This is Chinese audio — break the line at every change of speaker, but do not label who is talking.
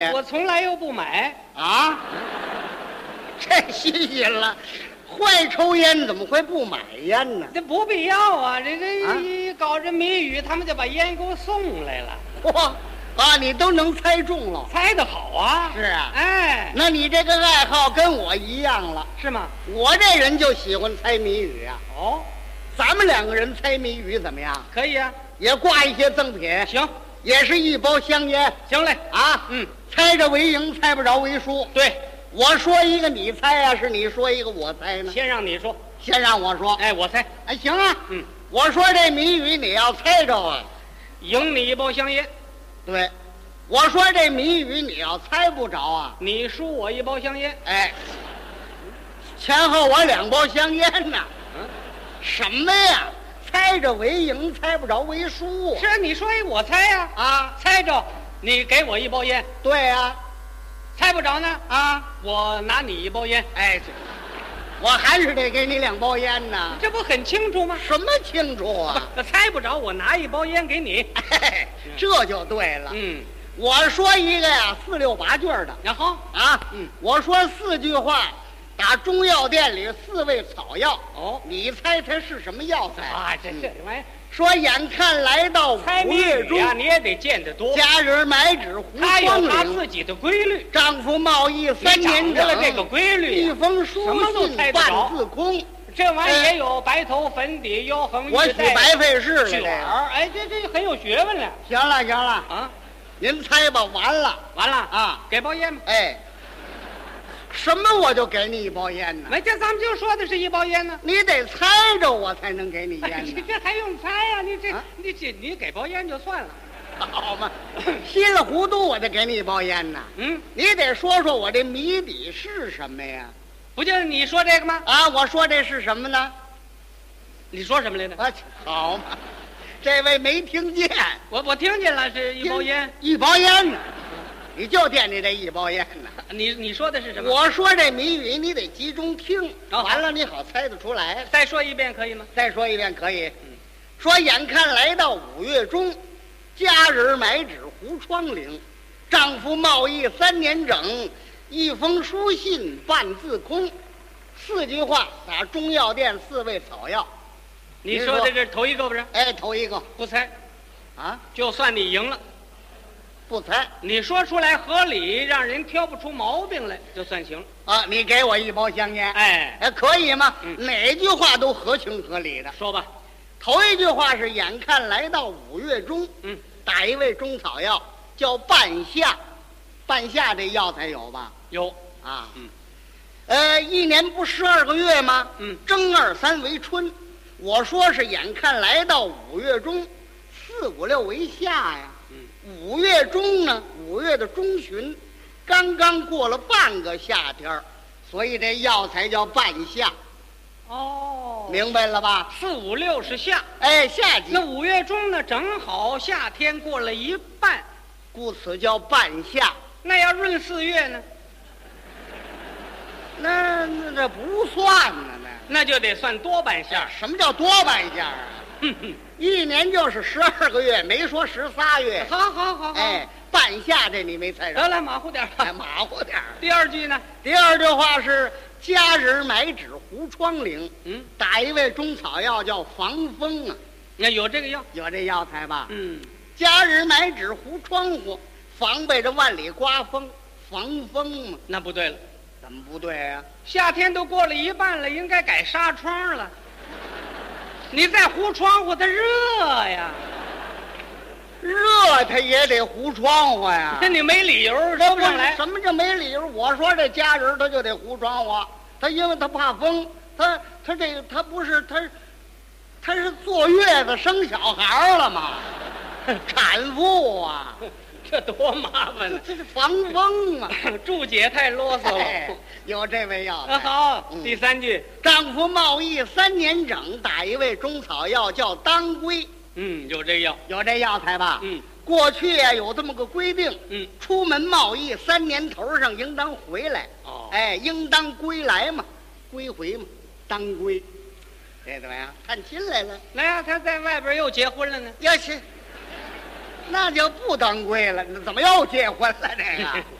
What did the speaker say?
我从来又不买
啊，这新鲜了，会抽烟怎么会不买烟呢？
这不必要啊！这搞这谜语，他们就把烟给我送来了。
哇啊，你都能猜中了，
猜得好啊！
是啊，
哎，
那你这个爱好跟我一样了，
是吗？
我这人就喜欢猜谜语啊。
哦，
咱们两个人猜谜语怎么样？
可以啊。
也挂一些赠品，
行，
也是一包香烟。
行嘞
啊，猜着为赢，猜不着为输。
对，
我说一个你猜啊，是你说一个我猜呢？
先让你说。
先让我说。
哎，我猜。
哎，行啊。我说这谜语你要猜着啊，
赢你一包香烟。
对，我说这谜语你要猜不着啊，
你输我一包香烟。
哎，前后我2包香烟呢。什么呀？猜着为赢，猜不着为输。
是啊，你说一我猜呀。
啊，
猜着你给我一包烟。
对呀。
猜不着呢？
啊，
我拿你一包烟。
哎，我还是得给你2包烟呢。
这不很清楚吗？
什么清楚啊？
猜不着，我拿一包烟给你。
哎，这就对了。我说一个呀，4、6、8句的。
然后
啊，我说4句话，打中药店里4味草药。哦，你猜它是什么药材
啊？这玩意儿。
说眼看来到5月中
啊，你也得见得多。
家人买纸糊窗棂，
他有他自己的规律。
丈夫贸易3年整，
了这个规律，
一封书信半字空。
这玩意儿也有白头粉底腰横
我许白费事了。
卷儿，哎，这很有学问了。
行了啊，您猜吧。完了啊，
给包烟吧。
哎。什么我就给你一包烟呢？
没，这咱们就说的是一包烟呢。
你得猜着我才能给你烟呢。
这还用猜呀？你给包烟就算了，
好嘛？稀里糊涂我得给你一包烟呢。你得说说我这谜底是什么呀？
不就是你说这个吗？
啊，我说这是什么呢？
你说什么来着？
啊，好嘛，这位没听见。
我听见了，是一包烟。
一包烟呢？你就惦记这一包烟呢？
你说的是什么？
我说这谜语你得集中听，完了你好猜得出来。
再说一遍可以吗？
再说一遍可以。说眼看来到5月中，家人买纸糊窗棂，丈夫贸易3年整，一封书信半字空。4句话打中药店4味草药。
你说的这头一个不是？
哎，头一个
不猜
啊，
就算你赢了。
不猜，
你说出来合理，让人挑不出毛病来，就算行
啊。你给我一包香烟，
哎，
可以吗？哪句话都合情合理的。
说吧，
头一句话是眼看来到5月中，打一味中草药叫半夏，半夏这药材有吧？
有
啊，一年不12个月吗？正2、3为春，我说是眼看来到5月中，4、5、6为夏呀。5月中呢，5月的中旬，刚刚过了半个夏天，所以这药材叫半夏。
哦，
明白了吧
？4、5、6是夏，
哎，夏季。
那5月中呢，正好夏天过了一半，
故此叫半夏。
那要闰4月呢？
那这不算呢，
那就得算多半夏。
什么叫多半夏啊？一年就是12个月，没说13月。
好，
哎，半夏这你没猜着。
得了，马虎点
吧，马虎点。
第二句呢？
第二句话是家人买纸糊窗棂，打一味中草药叫防风啊。
那有这个药？
有这药材吧？家人买纸糊窗户，防备着万里刮风，防风嘛。
那不对了。
怎么不对啊？
夏天都过了一半了，应该改纱窗了。你再糊窗户，它热呀，
热它也得糊窗户呀。
那你没理由说不上来。
什么叫没理由？我说这家人他就得糊窗户，他因为他怕风，他不是他是坐月子生小孩了吗？产妇啊，
这多麻烦呢！
这是防风啊。
注解太啰嗦了。
有这味药材。
好，第三句，
丈夫贸易3年整，打一味中草药叫当归。
有这药，
有这药材吧？过去啊有这么个规定，出门贸易3年头上应当回来。哎，应当归来嘛，归回嘛，当归。这怎么样？探亲来了？
来呀，他在外边又结婚了呢。
要去。 那就不当归了。那怎么又结婚了？这个